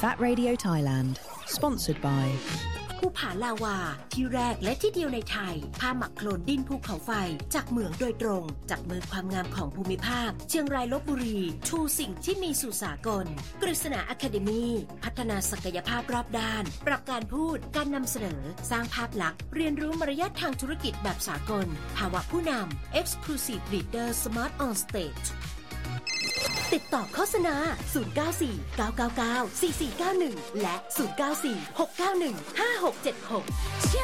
That Radio Thailand Sponsored by ภูผาลาวาที่แรกและที่เดียวในไทยผ้าหมักโคลนดินภูเขาไฟจากเหมืองโดยตรงจากมือความงามของภูมิภาคเชียงรายลพบุรีชูสิ่งที่มีสู่สากลกฤษณาอะคาเดมีพัฒนาศักยภาพรอบด้านปรับการพูดการนำเสนอสร้างภาพลักษณ์เรียนรู้มารยาททางธุรกิจแบบสากลภาวะผู้นำ Exclusive Leader Smart on Stage ติดต่อโฆษณา094 999 4491และ094 691 5676